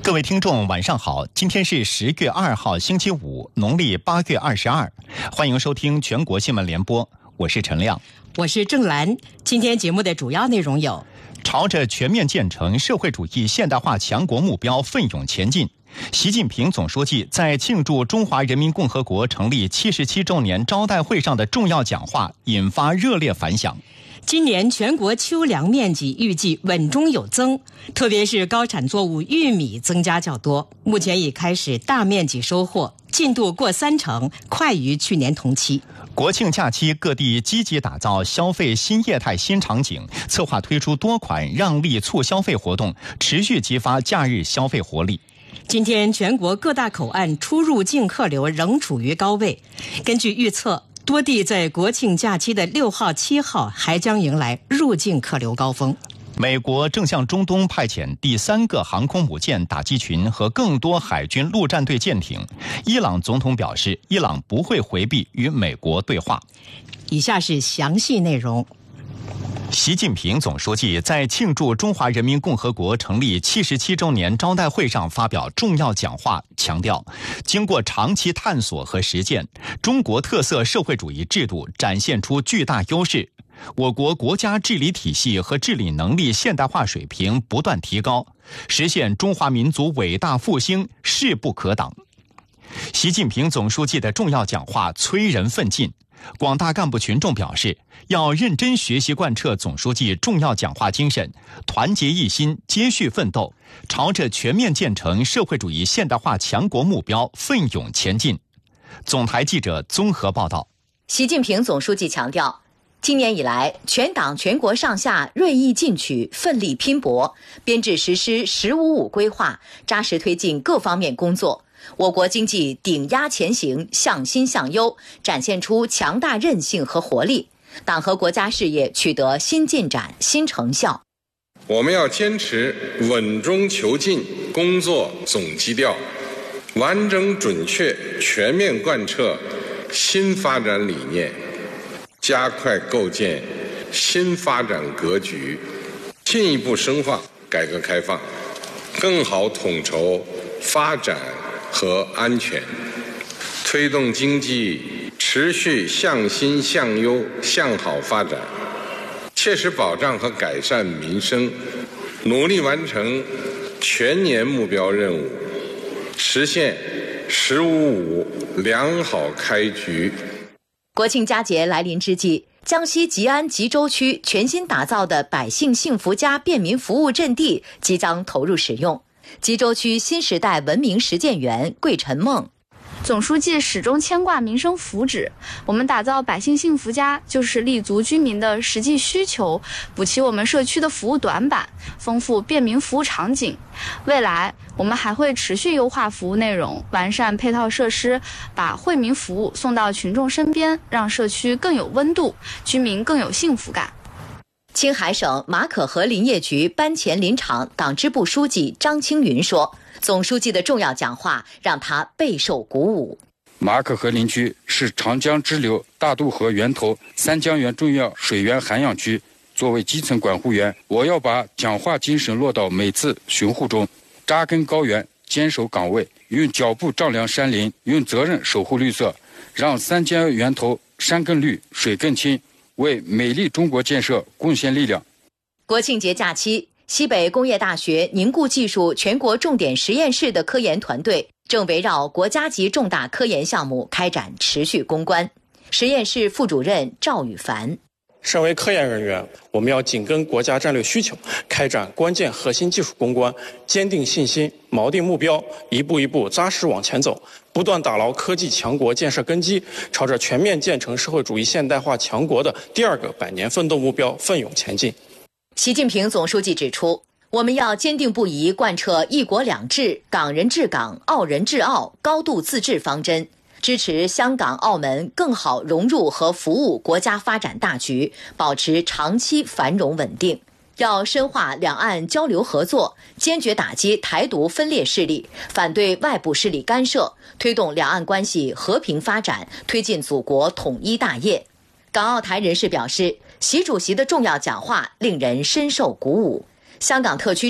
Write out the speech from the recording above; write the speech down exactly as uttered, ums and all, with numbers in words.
各位听众晚上好，今天是十月二号星期五，农历八月二十二，欢迎收听全国新闻联播，我是陈亮， 我是郑兰。今天节目的主要内容有： 朝着全面建成社会主义现代化强国目标奋勇前进。习近平总书记在庆祝中华人民共和国成立七十七周年招待会上的重要讲话引发热烈反响。 今年全国秋粮面积预计稳中有增，特别是高产作物玉米增加较多，目前已开始大面积收获，进度过三成，快于去年同期。 国庆假期，各地积极打造消费新业态新场景，策划推出多款让利促消费活动，持续激发假日消费活力。 今天全国各大口岸出入境客流仍处于高位，根据预测，多地在国庆假期的六号、七号还将迎来入境客流高峰。 美国正向中东派遣第三个航空母舰打击群和更多海军陆战队舰艇。伊朗总统表示，伊朗不会回避与美国对话。 以下是详细内容。 习近平总书记在庆祝中华人民共和国成立七十七周年招待会上发表重要讲话，强调，经过长期探索和实践，中国特色社会主义制度展现出巨大优势，我国国家治理体系和治理能力现代化水平不断提高，实现中华民族伟大复兴势不可挡。习近平总书记的重要讲话催人奋进，广大干部群众表示，要认真学习贯彻总书记重要讲话精神，团结一心，接续奋斗，朝着全面建成社会主义现代化强国目标奋勇前进。总台记者综合报道。 习近平总书记强调，今年以来，全党全国上下锐意进取，奋力拼搏，编制实施“十五五”规划，扎实推进各方面工作。我国经济顶压前行，向新向优，展现出强大韧性和活力，党和国家事业取得新进展、新成效。 我们要坚持稳中求进工作总基调，完整准确全面贯彻新发展理念，加快构建新发展格局，进一步深化改革开放，更好统筹发展和安全，推动经济持续向新向优向好发展，切实保障和改善民生，努力完成全年目标任务，实现“十五五”良好开局。 国庆佳节来临之际，江西吉安吉州区全新打造的百姓幸福家便民服务阵地即将投入使用。吉州区新时代文明实践园桂晨梦， 总书记始终牵挂民生福祉，我们打造百姓幸福家，就是立足居民的实际需求，补齐我们社区的服务短板，丰富便民服务场景。未来我们还会持续优化服务内容，完善配套设施，把惠民服务送到群众身边，让社区更有温度，居民更有幸福感。 青海省马可河林业局班前林场党支部书记张青云说，总书记的重要讲话让他备受鼓舞。 马可河林区是长江支流大渡河源头三江源重要水源涵养区，作为基层管护员，我要把讲话精神落到每次巡护中，扎根高原，坚守岗位，用脚步丈量山林，用责任守护绿色，让三江源头山更绿，水更清，为美丽中国建设贡献力量。 国庆节假期，西北工业大学凝固技术全国重点实验室的科研团队正围绕国家级重大科研项目开展持续攻关。实验室副主任赵宇凡， 身为科研人员，我们要紧跟国家战略需求，开展关键核心技术攻关，坚定信心，锚定目标，一步一步扎实往前走，不断打牢科技强国建设根基，朝着全面建成社会主义现代化强国的第二个百年奋斗目标奋勇前进。 习近平总书记指出，我们要坚定不移贯彻一国两制、港人治港、澳人治澳、高度自治方针，支持香港、澳门更好融入和服务国家发展大局，保持长期繁荣稳定。要深化两岸交流合作，坚决打击台独分裂势力，反对外部势力干涉，推动两岸关系和平发展，推进祖国统一大业。港澳台人士表示，习主席的重要讲话令人深受鼓舞。香港特区